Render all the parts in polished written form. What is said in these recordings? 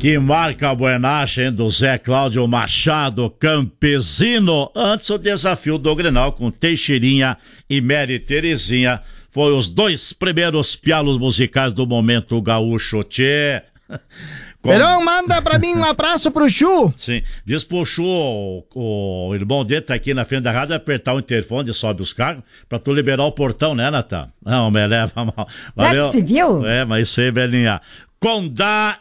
Que marca a buenagem do Zé Cláudio Machado Campesino. Antes o desafio do Grenal com Teixeirinha e Mary Terezinha. Foi os dois primeiros pialos musicais do momento gaúcho, tchê. Perão, manda pra mim um abraço pro Chu. Sim, diz pro Chu, o irmão dele tá aqui na frente da rádio, apertar o interfone e sobe os carros pra tu liberar o portão, né, Natan? Não, me leva mal. Valeu. Você viu? É, mas isso aí, Belinha. Condá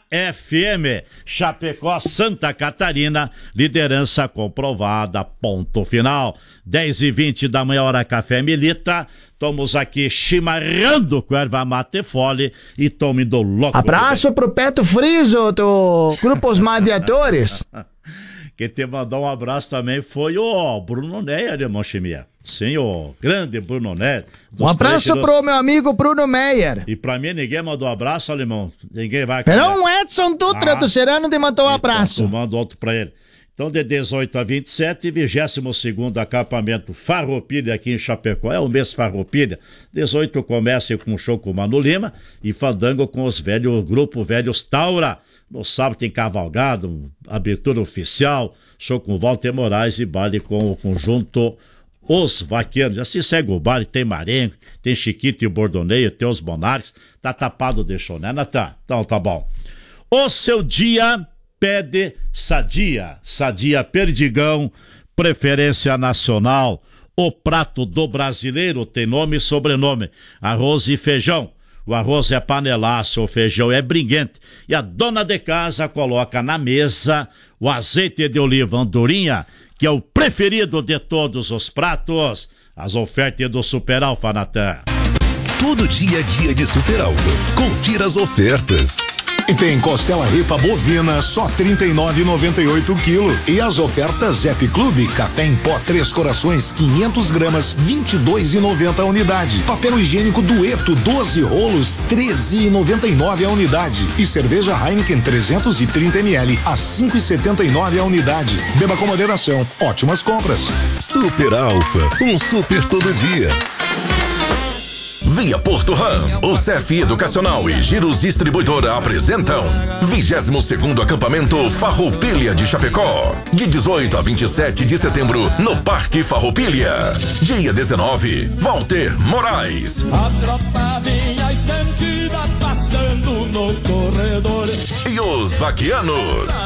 FM, Chapecó, Santa Catarina, liderança comprovada, ponto final. 10h20 da manhã, hora café milita. Estamos aqui chimarrando com erva mate fole e tome do louco. Abraço pro Peto Friso do Grupo Os Mediadores. Quem te mandou um abraço também foi o Bruno Neyer, irmão Chimia. Sim, o grande Bruno Neyer. Um abraço pro meu amigo Bruno Meyer. E pra mim ninguém mandou abraço, alemão. Ninguém vai... Perão, Edson Dutra do Serrano te mandou um abraço. Então, manda outro pra ele. Então, de 18 a 27, 22º acampamento Farroupilha aqui em Chapecó. É o mês Farroupilha. 18 começa com o show com o Mano Lima e fandango com os velhos, grupo Velhos Taura. No sábado tem cavalgado, abertura oficial, show com Walter Moraes e baile com o conjunto Os Vaqueiros. Assim segue o baile, tem Marengo, tem Chiquito e o Bordoneio, tem os Monarques. Tá tapado de show, né, Natan? Então tá bom. O seu dia pede Sadia. Sadia Perdigão, preferência nacional. O prato do brasileiro tem nome e sobrenome. Arroz e feijão. O arroz é panelaço, o feijão é bringuente. E a dona de casa coloca na mesa o azeite de oliva andorinha, que é o preferido de todos os pratos. As ofertas do Super Alfa, Natan. Todo dia é dia de Super Alfa. Confira as ofertas. E tem costela ripa bovina, só R$ 39,98 o quilo. E as ofertas Zep Clube, café em pó 3 Corações, 500 gramas, R$ 22,90 a unidade. Papel higiênico Dueto, 12 rolos, R$ 13,99 a unidade. E cerveja Heineken 330 ml, a R$ 5,79 a unidade. Beba com moderação. Ótimas compras. Super Alfa, um super todo dia. Via Porto Ram, o CEF Educacional e Giros Distribuidora apresentam 22º acampamento Farroupilha de Chapecó, de 18 a 27 de setembro, no Parque Farroupilha. Dia 19, Walter Moraes. A tropa vinha estendida, passando no corredor. E os Vaquianos.